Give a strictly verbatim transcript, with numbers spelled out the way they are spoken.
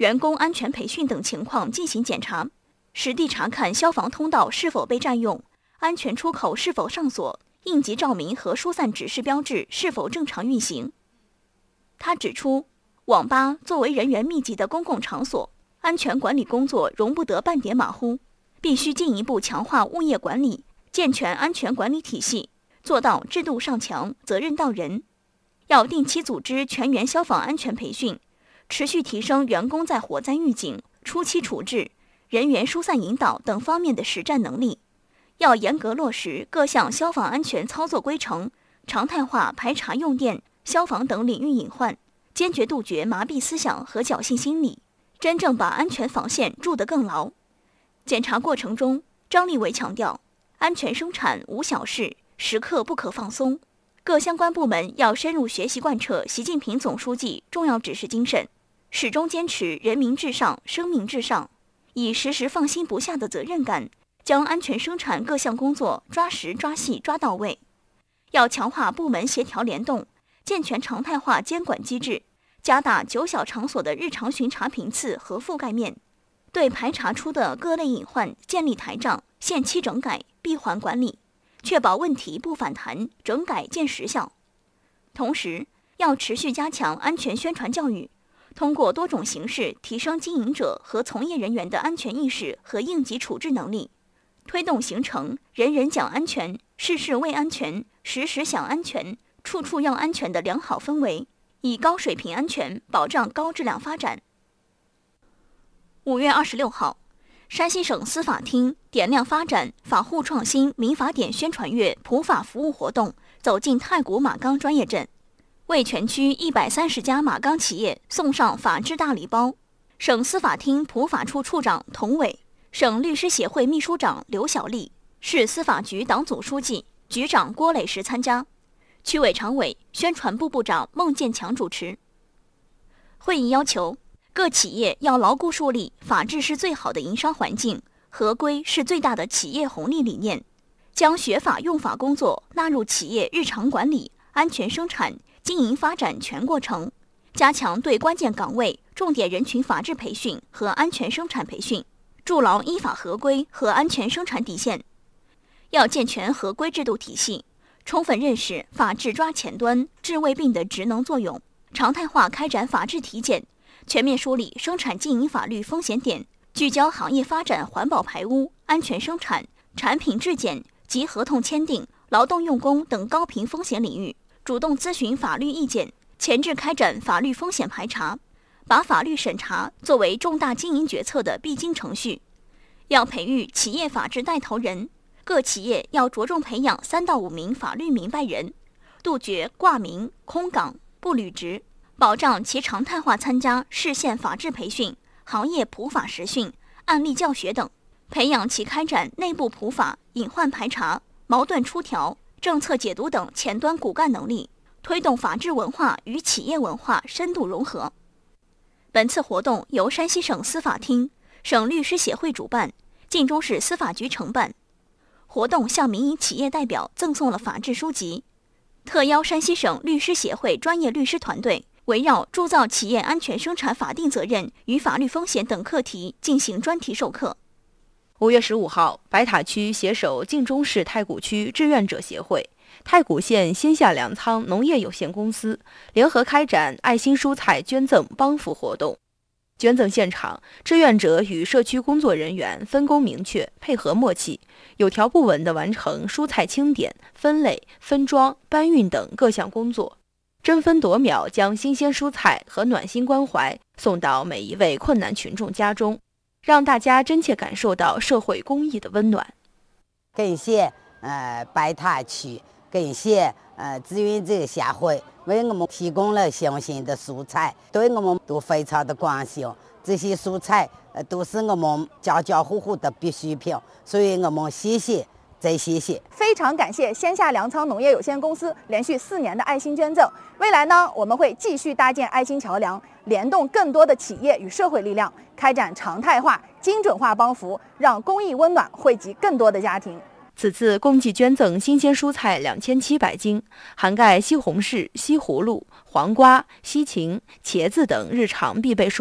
员工安全培训等情况进行检查，实地查看消防通道是否被占用，安全出口是否上锁，应急照明和疏散指示标志是否正常运行。他指出，网吧作为人员密集的公共场所，安全管理工作容不得半点马虎，必须进一步强化物业管理，健全安全管理体系，做到制度上墙，责任到人。要定期组织全员消防安全培训，持续提升员工在火灾预警、初期处置、人员疏散引导等方面的实战能力。要严格落实各项消防安全操作规程，常态化排查用电、消防等领域隐患，坚决杜绝麻痹思想和侥幸心理，真正把安全防线筑得更牢。检查过程中，张立伟强调，安全生产无小事，时刻不可放松。各相关部门要深入学习贯彻习近平总书记重要指示精神，始终坚持人民至上、生命至上，以时时放心不下的责任感，将安全生产各项工作抓实抓细抓到位。要强化部门协调联动，健全常态化监管机制，加大九小场所的日常巡查频次和覆盖面，对排查出的各类隐患建立台账，限期整改，闭环管理，确保问题不反弹，整改见实效。同时，要持续加强安全宣传教育，通过多种形式提升经营者和从业人员的安全意识和应急处置能力，推动形成人人讲安全、事事为安全、时时想安全、处处要安全的良好氛围，以高水平安全保障高质量发展。五月二十六号，山西省司法厅点亮发展法护创新民法典宣传月普法服务活动走进太谷马钢专业镇，为全区一百三十家马钢企业送上法治大礼包。省司法厅普法处处长童伟、省律师协会秘书长刘小丽、市司法局党组书记、局长郭磊石参加，区委常委、宣传部部长孟建强主持。会议要求，各企业要牢固树立法治是最好的营商环境、合规是最大的企业红利理念，将学法用法工作纳入企业日常管理、安全生产、经营发展全过程，加强对关键岗位、重点人群法治培训和安全生产培训，筑牢依法合规和安全生产底线。要健全合规制度体系，充分认识法治抓前端、治未病的职能作用，常态化开展法治体检，全面梳理生产经营法律风险点，聚焦行业发展环保排污、安全生产、产品质检及合同签订、劳动用工等高频风险领域，主动咨询法律意见，前置开展法律风险排查，把法律审查作为重大经营决策的必经程序。要培育企业法治带头人，各企业要着重培养三到五名法律明白人，杜绝挂名、空岗、不履职，保障其常态化参加市县法治培训、行业普法实训、案例教学等，培养其开展内部普法、隐患排查、矛盾出条、政策解读等前端骨干能力，推动法治文化与企业文化深度融合。本次活动由山西省司法厅、省律师协会主办，晋中市司法局承办。活动向民营企业代表赠送了法治书籍，特邀山西省律师协会专业律师团队，围绕铸造企业安全生产法定责任与法律风险等课题进行专题授课。 五月十五号，白塔区携手晋中市太谷区志愿者协会、太谷县新下粮仓农业有限公司联合开展爱心蔬菜捐赠帮扶活动。捐赠现场，志愿者与社区工作人员分工明确，配合默契，有条不紊地完成蔬菜清点、分类、分装、搬运等各项工作，争分夺秒将新鲜蔬菜和暖心关怀送到每一位困难群众家中，让大家真切感受到社会公益的温暖。 感谢呃白塔区，感谢呃志愿者协会为我们提供了新鲜的蔬菜，对我们都非常的关心。这些蔬菜呃都是我们家家户户的必需品，所以我们谢谢再谢谢。 非常感谢先下粮仓农业有限公司连续四年的爱心捐赠。未来呢，我们会继续搭建爱心桥梁，联动更多的企业与社会力量，开展常态化、精准化帮扶，让公益温暖惠及更多的家庭。 此次共计捐赠新鲜蔬菜两千七百斤，涵盖西红柿、西葫芦、黄瓜、西芹、茄子等日常必备蔬